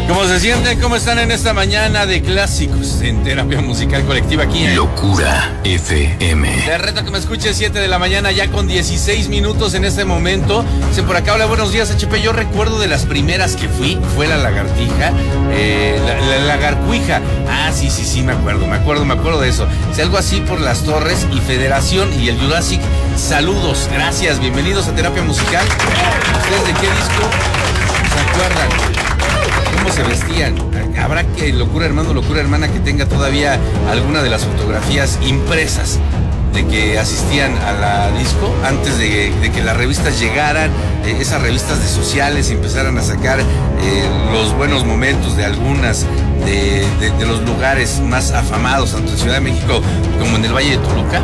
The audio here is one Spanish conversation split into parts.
¿Cómo se sienten? ¿Cómo están en esta mañana de clásicos en Terapia Musical Colectiva aquí en Locura FM? Te reto que me escuches 7 de la mañana ya con 16 minutos en este momento. Dicen por acá, hola, buenos días, HP. Yo recuerdo de las primeras que fue la lagartija, la lagarcuija. Ah, sí, me acuerdo de eso. Es algo así por Las Torres y Federación y el Jurassic. Saludos, gracias, bienvenidos a Terapia Musical. ¿Ustedes de qué disco se acuerdan? ¿Cómo se vestían? Habrá que locura hermana que tenga todavía alguna de las fotografías impresas de que asistían a la disco antes de que las revistas llegaran, esas revistas de sociales empezaran a sacar los buenos momentos de algunas de los lugares más afamados, tanto en Ciudad de México como en el Valle de Toluca.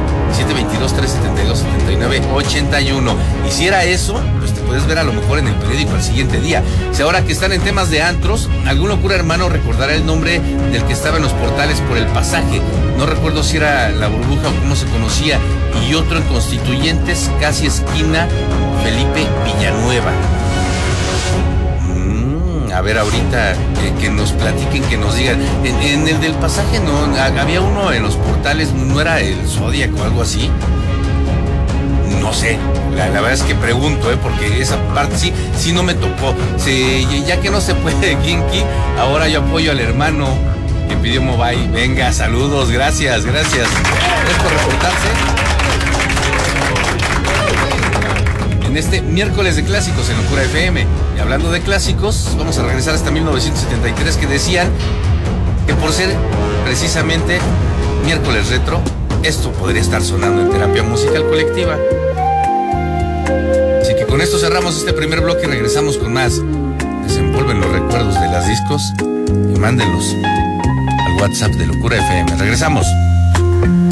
722-372-7981. Y si era eso, pues te puedes ver a lo mejor en el periódico al siguiente día. Si ahora que están en temas de antros, algún locura hermano recordará el nombre del que estaba en los portales por El Pasaje. No recuerdo si era La Burbuja o cómo se conocía. Y otro en Constituyentes, casi esquina Felipe Villanueva. A ver, ahorita que nos platiquen, que nos digan. En el del Pasaje no, había uno en los portales, ¿no era el Zodiac o algo así? No sé, la verdad es que pregunto, porque esa parte sí no me tocó. Ya que no se puede, Kinky, ahora yo apoyo al hermano que pidió Mobile. Venga, saludos, gracias. Gracias por reportarse. En este miércoles de clásicos en Locura FM. Y hablando de clásicos, vamos a regresar hasta 1973, que decían que por ser precisamente miércoles retro, esto podría estar sonando en Terapia Musical Colectiva. Así que con esto cerramos este primer bloque y regresamos con más. Desenvuelven los recuerdos de las discos y mándenlos al WhatsApp de Locura FM. Regresamos.